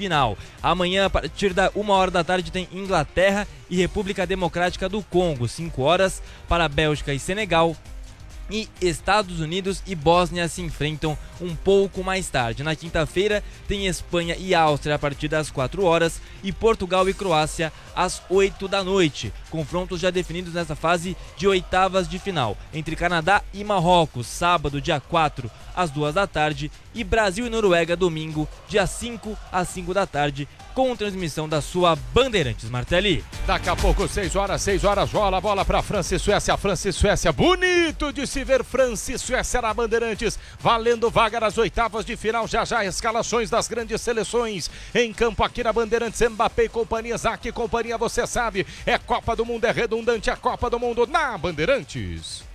final. Amanhã, a partir da 1h da tarde, tem Inglaterra e República Democrática do Congo. 5h para Bélgica e Senegal. E Estados Unidos e Bósnia se enfrentam um pouco mais tarde. Na quinta-feira tem Espanha e Áustria a partir das 4h e Portugal e Croácia às 8 da noite. Confrontos já definidos nessa fase de oitavas de final. Entre Canadá e Marrocos, sábado, dia 4, às 2 da tarde. E Brasil e Noruega, domingo, dia 5, às 5 da tarde, com transmissão da sua Bandeirantes. Martelli. Daqui a pouco, 6h, rola a bola para França e Suécia, bonito de se ver França e Suécia na Bandeirantes, valendo vaga nas oitavas de final, já escalações das grandes seleções em campo aqui na Bandeirantes, Mbappé e companhia, Zac e companhia, você sabe, é Copa do Mundo, é redundante, é Copa do Mundo na Bandeirantes.